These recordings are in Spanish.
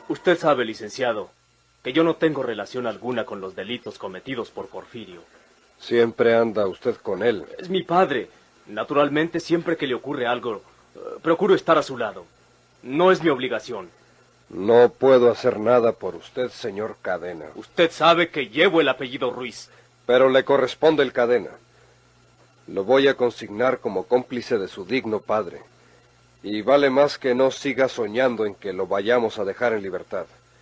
Usted sabe, licenciado, que yo no tengo relación alguna con los delitos cometidos por Porfirio. Siempre anda usted con él. Es mi padre. Naturalmente, siempre que le ocurre algo, procuro estar a su lado. No es mi obligación. No puedo hacer nada por usted, señor Cadena. Usted sabe que llevo el apellido Ruiz. Pero le corresponde el Cadena. Lo voy a consignar como cómplice de su digno padre. Y vale más que no siga soñando en que lo vayamos a dejar en libertad.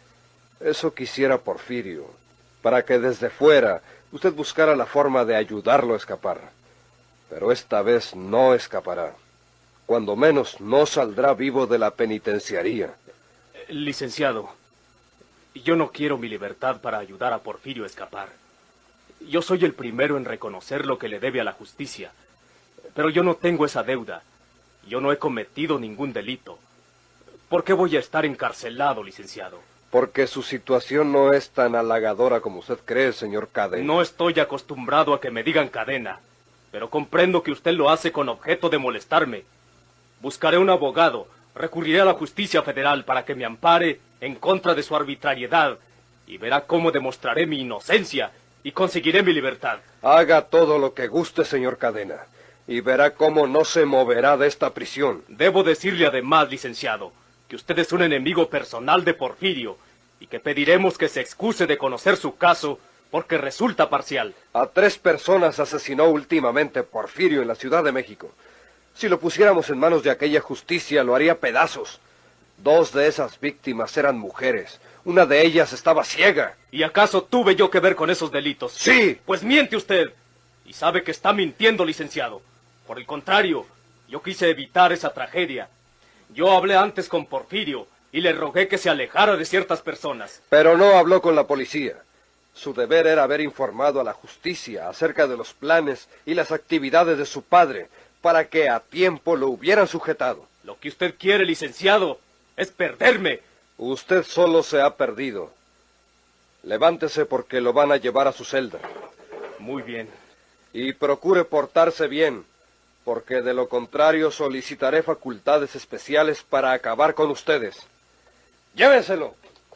Eso quisiera Porfirio, para que desde fuera usted buscara la forma de ayudarlo a escapar. Pero esta vez no escapará. Cuando menos no saldrá vivo de la penitenciaría. Licenciado, yo no quiero mi libertad para ayudar a Porfirio a escapar. Yo soy el primero en reconocer lo que le debe a la justicia. Pero yo no tengo esa deuda. Yo no he cometido ningún delito. ¿Por qué voy a estar encarcelado, licenciado? Porque su situación no es tan halagadora como usted cree, señor Cadena. No estoy acostumbrado a que me digan Cadena, pero comprendo que usted lo hace con objeto de molestarme. Buscaré un abogado, recurriré a la justicia federal para que me ampare en contra de su arbitrariedad y verá cómo demostraré mi inocencia y conseguiré mi libertad. Haga todo lo que guste, señor Cadena, y verá cómo no se moverá de esta prisión. Debo decirle además, licenciado, que usted es un enemigo personal de Porfirio y que pediremos que se excuse de conocer su caso porque resulta parcial. A 3 personas asesinó últimamente Porfirio en la Ciudad de México. Si lo pusiéramos en manos de aquella justicia, lo haría pedazos. 2 de esas víctimas eran mujeres. Una de ellas estaba ciega. ¿Y acaso tuve yo que ver con esos delitos? ¡Sí! Pues miente usted. Y sabe que está mintiendo, licenciado. Por el contrario, yo quise evitar esa tragedia. Yo hablé antes con Porfirio y le rogué que se alejara de ciertas personas. Pero no habló con la policía. Su deber era haber informado a la justicia acerca de los planes y las actividades de su padre, para que a tiempo lo hubieran sujetado. Lo que usted quiere, licenciado, es perderme. Usted solo se ha perdido. Levántese porque lo van a llevar a su celda. Muy bien. Y procure portarse bien, porque de lo contrario solicitaré facultades especiales para acabar con ustedes. ¡Llévenselo!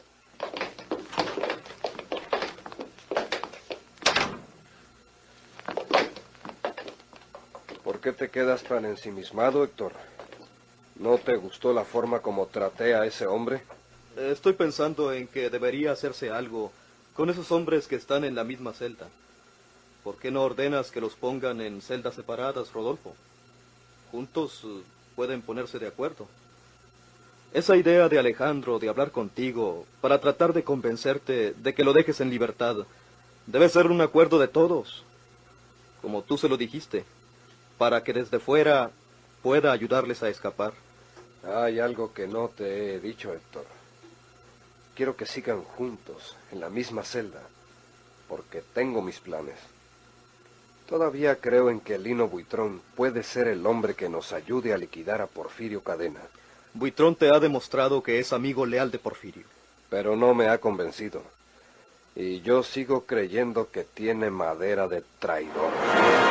¿Por qué te quedas tan ensimismado, Héctor? ¿No te gustó la forma como traté a ese hombre? Estoy pensando en que debería hacerse algo con esos hombres que están en la misma celda. ¿Por qué no ordenas que los pongan en celdas separadas, Rodolfo? Juntos pueden ponerse de acuerdo. Esa idea de Alejandro de hablar contigo para tratar de convencerte de que lo dejes en libertad debe ser un acuerdo de todos, como tú se lo dijiste, para que desde fuera pueda ayudarles a escapar. Hay algo que no te he dicho, Héctor. Quiero que sigan juntos, en la misma celda, porque tengo mis planes. Todavía creo en que Lino Buitrón puede ser el hombre que nos ayude a liquidar a Porfirio Cadena. Buitrón te ha demostrado que es amigo leal de Porfirio. Pero no me ha convencido. Y yo sigo creyendo que tiene madera de traidor.